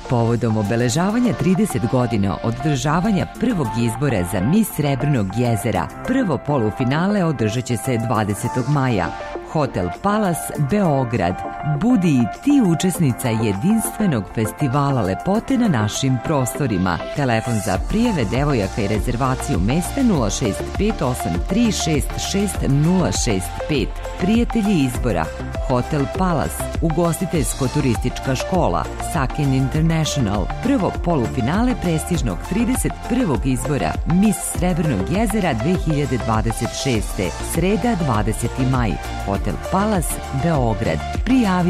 Povodom obeležavanja 30 godina od održavanja prvog izbora za Mis Srebrnog jezera, prvo polufinale održat će se 20. maja. Hotel Palace, Beograd. Budi i ti učesnica jedinstvenog festivala lepote na našim prostorima. Telefon za prijave devojaka i rezervaciju mesta 06583666065. Prijatelji izbora: Hotel Palace, ugostiteljsko-turistička škola, Sakin International, prvo polufinale prestižnog 31. izbora Mis Srebrnog jezera 2026. Sreda 20. maj. Hotel Palace, Beograd. Prijavi